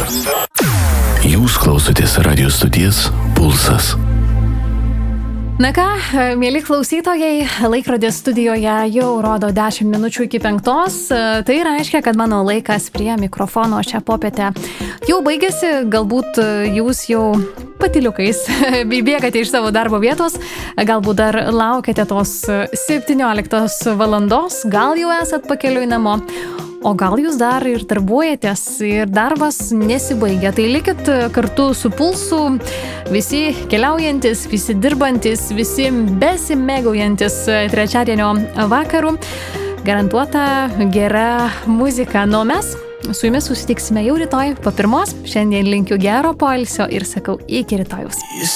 Jūs klausotės radio stoties Pulsas. Na ką, mėly klausytojai, laikrodės studijoje jau rodo 10 minučių iki 5. Tai reiškia, kad mano laikas prie mikrofono šią popietę jau baigėsi. Galbūt jūs jau patyliukais bėgate iš savo darbo vietos, galbūt dar laukiate tos 17 valandos, gal jau esat pakeliui namo. O gal jūs dar ir darbuojatės ir darbas nesibaigia. Tai likit kartu su Pulsu, visi keliaujantis, visi dirbantis, visi besimėgaujantis trečiadienio vakarų. Garantuota gera muzika. Nu, mes su jumis susitiksime jau rytoj po 1. Šiandien linkiu gero poilsio ir sakau iki rytojaus.